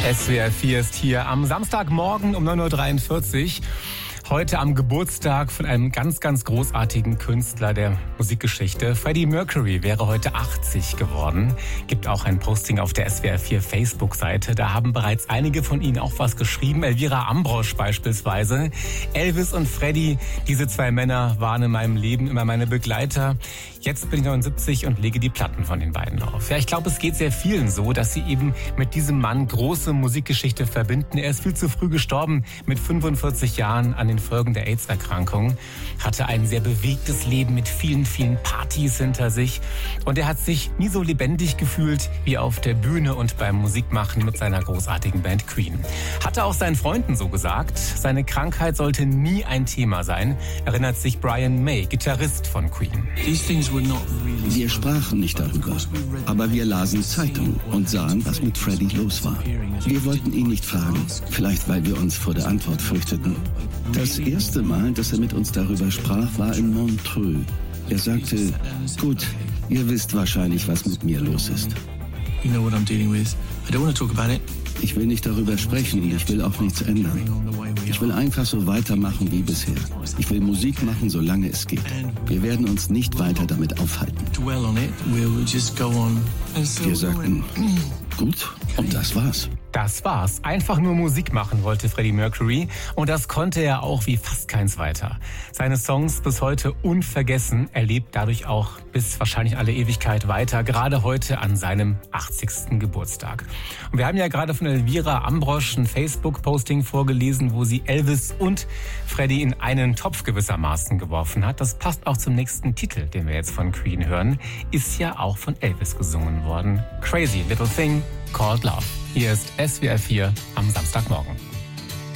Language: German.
SWR 4 ist hier am Samstagmorgen um 9.43 Uhr. Heute am Geburtstag von einem ganz, ganz großartigen Künstler der Musikgeschichte. Freddie Mercury wäre heute 80 geworden. Gibt auch ein Posting auf der SWR 4 Facebook-Seite. Da haben bereits einige von Ihnen auch was geschrieben. Elvira Ambrosch beispielsweise. Elvis und Freddie, diese zwei Männer waren in meinem Leben immer meine Begleiter. Jetzt bin ich 79 und lege die Platten von den beiden auf. Ja, ich glaube, es geht sehr vielen so, dass sie eben mit diesem Mann große Musikgeschichte verbinden. Er ist viel zu früh gestorben, mit 45 Jahren an den Folgen der AIDS-Erkrankung, hatte ein sehr bewegtes Leben mit vielen, vielen Partys hinter sich. Und er hat sich nie so lebendig gefühlt wie auf der Bühne und beim Musikmachen mit seiner großartigen Band Queen. Hatte auch seinen Freunden so gesagt, seine Krankheit sollte nie ein Thema sein, erinnert sich Brian May, Gitarrist von Queen. Wir sprachen nicht darüber, aber wir lasen Zeitungen und sahen, was mit Freddie los war. Wir wollten ihn nicht fragen, vielleicht weil wir uns vor der Antwort fürchteten. Das erste Mal, dass er mit uns darüber sprach, war in Montreux. Er sagte, gut, ihr wisst wahrscheinlich, was mit mir los ist. Ich will nicht darüber sprechen und ich will auch nichts ändern. Ich will einfach so weitermachen wie bisher. Ich will Musik machen, solange es geht. Wir werden uns nicht weiter damit aufhalten. Wir sagten, gut, und das war's. Das war's. Einfach nur Musik machen wollte Freddie Mercury. Und das konnte er auch wie fast keins weiter. Seine Songs bis heute unvergessen. Er lebt dadurch auch bis wahrscheinlich alle Ewigkeit weiter. Gerade heute an seinem 80. Geburtstag. Und wir haben ja gerade von Elvira Ambrosch ein Facebook-Posting vorgelesen, wo sie Elvis und Freddie in einen Topf gewissermaßen geworfen hat. Das passt auch zum nächsten Titel, den wir jetzt von Queen hören. Ist ja auch von Elvis gesungen worden. Crazy Little Thing Called Love. Hier ist SWR 4 am Samstagmorgen.